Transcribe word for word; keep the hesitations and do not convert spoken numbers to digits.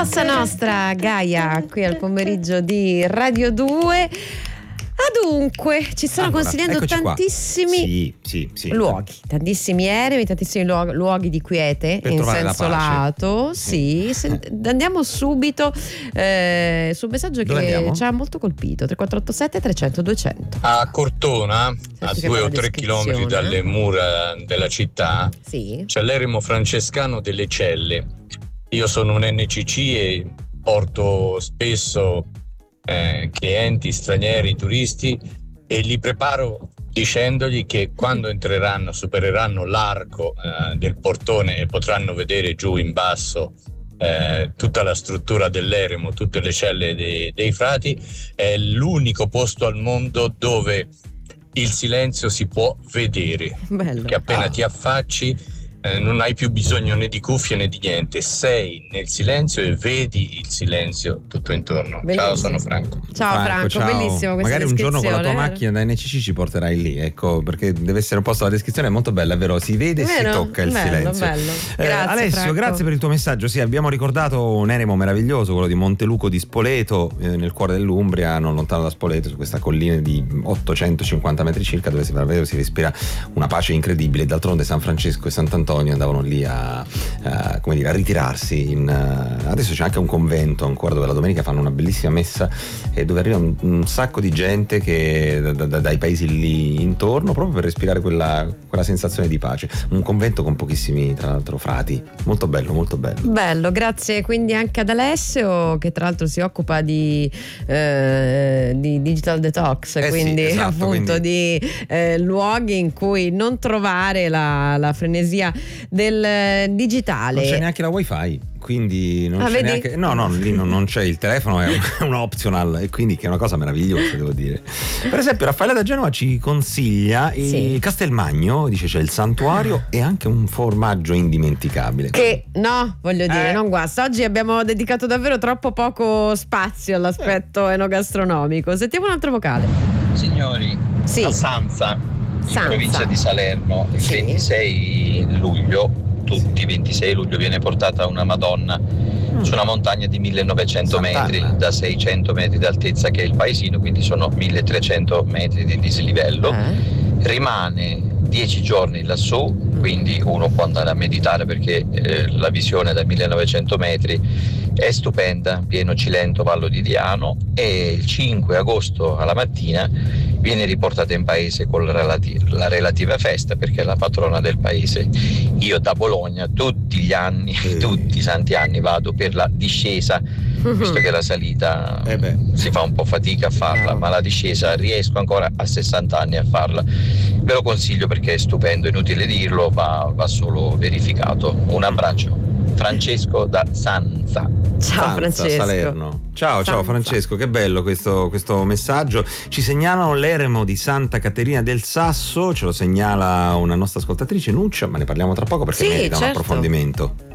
Cosa Nostra, Gaia, qui al pomeriggio di Radio due. Adunque, ci stanno allora, consigliando tantissimi sì, sì, sì. luoghi, tantissimi eremi, tantissimi luoghi, luoghi di quiete per in la senso lato. Sì, eh. se, andiamo subito eh, sul messaggio Dove che andiamo? ci ha molto colpito: tre quattro otto sette trecento duecento. A Cortona, a che due fa o la tre descrizione. chilometri dalle mura della città, Sì. c'è l'eremo francescano delle Celle. Io sono un N C C e porto spesso eh, clienti stranieri, turisti, e li preparo dicendogli che quando entreranno, supereranno l'arco eh, del portone e potranno vedere giù in basso eh, tutta la struttura dell'eremo, tutte le celle dei, dei frati. È l'unico posto al mondo dove il silenzio si può vedere. Bello. Che appena Ah. ti affacci eh, non hai più bisogno né di cuffie né di niente, sei nel silenzio e vedi il silenzio tutto intorno. Bellissimo. Ciao, sono Franco. Ciao Franco, ciao. bellissimo questa Magari un giorno con la tua descrizione, macchina da N C C ci porterai lì, ecco, perché deve essere un posto, la descrizione è molto bella, è vero? Si vede e si Vero? tocca il Bello, silenzio. bello. Eh, Grazie, Alessio, Franco. grazie per il tuo messaggio. Sì, abbiamo ricordato un eremo meraviglioso, quello di Monteluco di Spoleto, eh, nel cuore dell'Umbria, non lontano da Spoleto, su questa collina di ottocentocinquanta metri circa, dove si, davvero si respira una pace incredibile. D'altronde San Francesco e Sant'Antonio andavano lì a Uh, come dire, a ritirarsi in, uh, adesso c'è anche un convento ancora dove la domenica fanno una bellissima messa e dove arriva un, un sacco di gente che da, da, dai paesi lì intorno, proprio per respirare quella, quella sensazione di pace. Un convento con pochissimi, tra l'altro, frati. Molto bello, molto bello. Bello, grazie quindi anche ad Alessio, che tra l'altro si occupa di, eh, di digital detox, Eh sì, quindi esatto, appunto quindi- di eh, luoghi in cui non trovare la, la frenesia del eh, digitale. Non c'è neanche la wifi, quindi non Ah, c'è vedi? neanche. No, no, lì non, non c'è il telefono, è un, è un optional, e quindi che è una cosa meravigliosa, devo dire. Per esempio, Raffaella da Genova ci consiglia Sì. il Castelmagno, dice c'è il santuario e anche un formaggio indimenticabile. Che no, voglio dire, Eh. non guasta. Oggi abbiamo dedicato davvero troppo poco spazio all'aspetto enogastronomico. Sentiamo un altro vocale. Signori, Sì. a Sanza, in Sanza. provincia di Salerno, il Sì. ventisei luglio, tutti i ventisei luglio viene portata una Madonna su una montagna di millenovecento Sant'Anna. metri, da seicento metri d'altezza, che è il paesino, quindi sono milletrecento metri di dislivello. Eh? Rimane dieci giorni lassù, quindi uno può andare a meditare perché eh, la visione da millenovecento metri è stupenda, pieno Cilento, Vallo di Diano, e il cinque agosto alla mattina viene riportata in paese con la, relati- la relativa festa, perché è la patrona del paese. Io da Bologna tutti gli anni, Eh. tutti i santi anni vado per la discesa, visto che la salita Eh beh. si fa un po' fatica a farla, ma la discesa riesco ancora a sessanta anni a farla. Ve lo consiglio perché è stupendo, inutile dirlo, va, va solo verificato. Un abbraccio. Francesco da Sanza. Ciao Sanza, Francesco. Salerno. Ciao, ciao Sanza. Francesco, che bello questo, questo messaggio. Ci segnalano l'eremo di Santa Caterina del Sasso, ce lo segnala una nostra ascoltatrice, Nuccia, ma ne parliamo tra poco perché Sì, merita un certo. approfondimento.